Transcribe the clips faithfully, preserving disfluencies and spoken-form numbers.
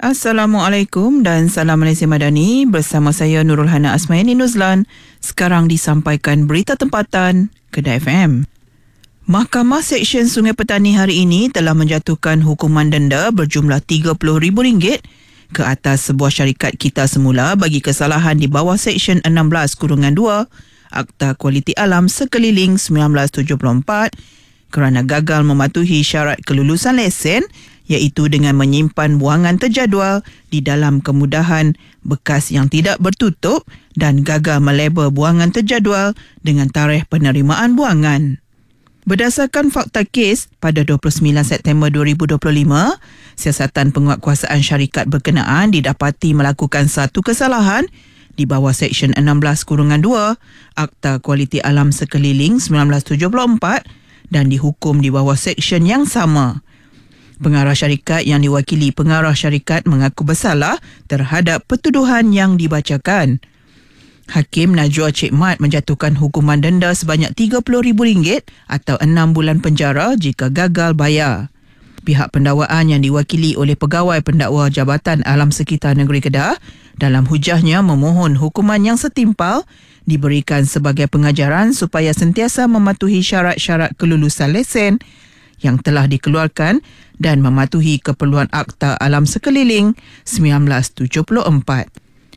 Assalamualaikum dan salam Malaysia Madani. Bersama saya Nurul Hana Asmayani Nuzlan. Sekarang disampaikan berita tempatan Kedah F M. Mahkamah Seksyen Sungai Petani hari ini telah menjatuhkan hukuman denda berjumlah tiga puluh ribu ringgit ke atas sebuah syarikat Kita Semula bagi kesalahan di bawah Seksyen enam belas dua Akta Kualiti Alam Sekeliling sembilan belas tujuh puluh empat kerana gagal mematuhi syarat kelulusan lesen, iaitu dengan menyimpan buangan terjadual di dalam kemudahan bekas yang tidak bertutup dan gagal melabel buangan terjadual dengan tarikh penerimaan buangan. Berdasarkan fakta kes, pada dua puluh sembilan September dua ribu dua puluh lima, siasatan penguatkuasaan syarikat berkenaan didapati melakukan satu kesalahan di bawah Seksyen enam belas dua Akta Kualiti Alam Sekeliling sembilan belas tujuh puluh empat dan dihukum di bawah seksyen yang sama. Pengarah syarikat yang diwakili pengarah syarikat mengaku bersalah terhadap pertuduhan yang dibacakan. Hakim Najwa Cik Mat menjatuhkan hukuman denda sebanyak tiga puluh ribu ringgit atau enam bulan penjara jika gagal bayar. Pihak pendakwaan yang diwakili oleh Pegawai Pendakwa Jabatan Alam Sekitar Negeri Kedah dalam hujahnya memohon hukuman yang setimpal diberikan sebagai pengajaran supaya sentiasa mematuhi syarat-syarat kelulusan lesen yang telah dikeluarkan dan mematuhi keperluan Akta Alam Sekeliling sembilan belas tujuh puluh empat.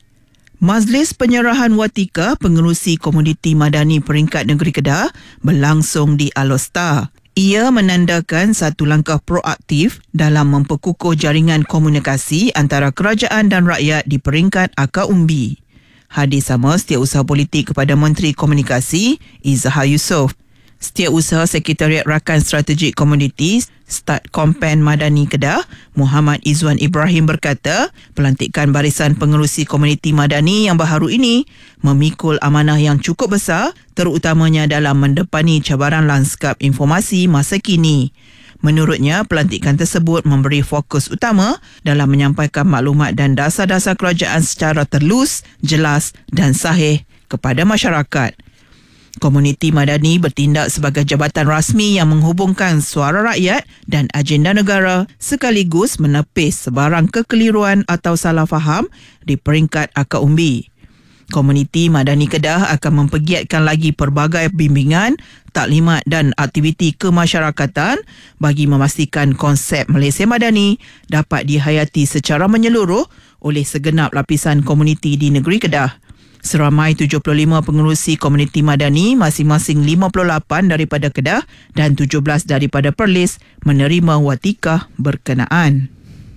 Majlis Penyerahan Watika Pengerusi Komuniti Madani Peringkat Negeri Kedah berlangsung di Alostar. Ia menandakan satu langkah proaktif dalam memperkukuh jaringan komunikasi antara kerajaan dan rakyat di peringkat akar umbi. Hadir sama Setiausaha Politik kepada Menteri Komunikasi Izzahar Yusof. Setiausaha Sekretariat Rakan Strategik Komuniti Start Kompen Madani Kedah Muhammad Izzuan Ibrahim berkata, pelantikan barisan pengerusi komuniti madani yang baharu ini memikul amanah yang cukup besar, terutamanya dalam mendepani cabaran lanskap informasi masa kini. Menurutnya, pelantikan tersebut memberi fokus utama dalam menyampaikan maklumat dan dasar-dasar kerajaan secara terlus, jelas dan sahih kepada masyarakat. Komuniti Madani bertindak sebagai jabatan rasmi yang menghubungkan suara rakyat dan agenda negara sekaligus menepis sebarang kekeliruan atau salah faham di peringkat akar umbi. Komuniti Madani Kedah akan mempergiatkan lagi pelbagai bimbingan, taklimat dan aktiviti kemasyarakatan bagi memastikan konsep Malaysia Madani dapat dihayati secara menyeluruh oleh segenap lapisan komuniti di negeri Kedah. Seramai tujuh puluh lima pengerusi komuniti madani, masing-masing lima puluh lapan daripada Kedah dan tujuh belas daripada Perlis menerima watikah berkenaan.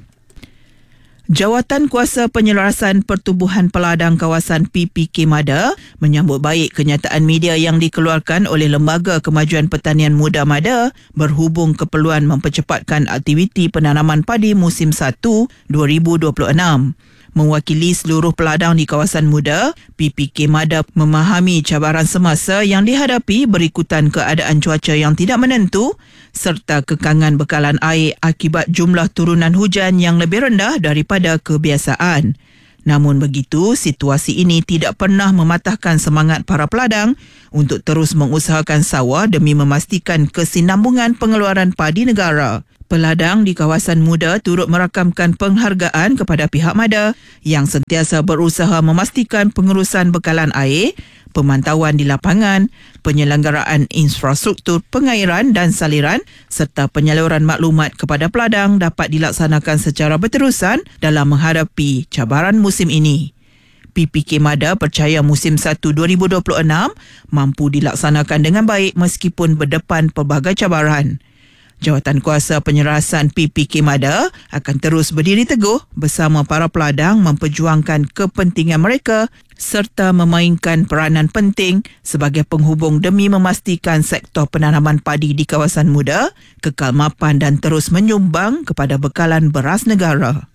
Jawatan Kuasa Penyelarasan Pertubuhan Peladang Kawasan P P K Mada menyambut baik kenyataan media yang dikeluarkan oleh Lembaga Kemajuan Pertanian Muda Mada berhubung keperluan mempercepatkan aktiviti penanaman padi musim satu dua ribu dua puluh enam. Mewakili seluruh peladang di kawasan muda, P P K Mada memahami cabaran semasa yang dihadapi berikutan keadaan cuaca yang tidak menentu serta kekangan bekalan air akibat jumlah turunan hujan yang lebih rendah daripada kebiasaan. Namun begitu, situasi ini tidak pernah mematahkan semangat para peladang untuk terus mengusahakan sawah demi memastikan kesinambungan pengeluaran padi negara. Peladang di kawasan muda turut merakamkan penghargaan kepada pihak Mada yang sentiasa berusaha memastikan pengurusan bekalan air, pemantauan di lapangan, penyelenggaraan infrastruktur pengairan dan saliran serta penyaluran maklumat kepada peladang dapat dilaksanakan secara berterusan dalam menghadapi cabaran musim ini. P P K Mada percaya musim satu dua ribu dua puluh enam mampu dilaksanakan dengan baik meskipun berdepan pelbagai cabaran. Jawatan Kuasa Penyelarasan P P K Mada akan terus berdiri teguh bersama para peladang memperjuangkan kepentingan mereka serta memainkan peranan penting sebagai penghubung demi memastikan sektor penanaman padi di kawasan muda kekal mapan dan terus menyumbang kepada bekalan beras negara.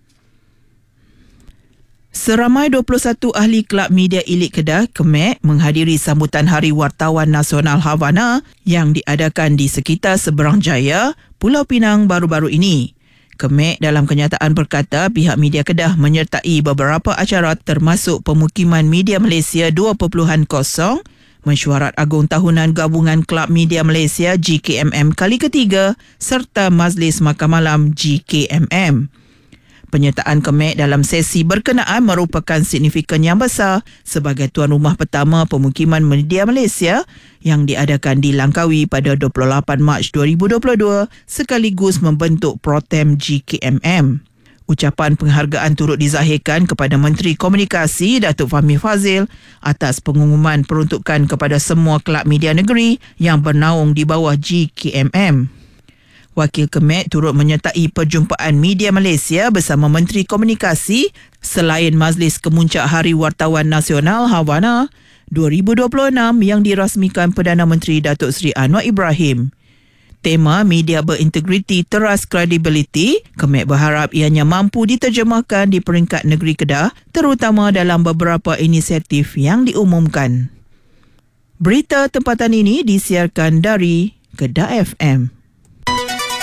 Seramai dua puluh satu ahli Kelab Media Elit Kedah, K M E K, menghadiri sambutan Hari Wartawan Nasional Havana yang diadakan di sekitar Seberang Jaya, Pulau Pinang baru-baru ini. K M E K dalam kenyataan berkata pihak media Kedah menyertai beberapa acara termasuk Pemukiman Media Malaysia dua titik kosong, Mesyuarat Agung Tahunan Gabungan Kelab Media Malaysia G K M M kali ketiga serta Majlis Makan Malam G K M M. Penyertaan Kemet dalam sesi berkenaan merupakan signifikan yang besar sebagai tuan rumah pertama pemukiman media Malaysia yang diadakan di Langkawi pada dua puluh lapan Mac dua ribu dua puluh dua sekaligus membentuk Protem G K M M. Ucapan penghargaan turut dizahirkan kepada Menteri Komunikasi Datuk Fahmi Fadzil atas pengumuman peruntukan kepada semua kelab media negeri yang bernaung di bawah G K M M. Wakil Kemet turut menyertai perjumpaan media Malaysia bersama Menteri Komunikasi selain Majlis Kemuncak Hari Wartawan Nasional Havana dua ribu dua puluh enam yang dirasmikan Perdana Menteri Datuk Seri Anwar Ibrahim. Tema media berintegriti teras credibility, Kemet berharap ianya mampu diterjemahkan di peringkat negeri Kedah terutama dalam beberapa inisiatif yang diumumkan. Berita tempatan ini disiarkan dari Kedah F M.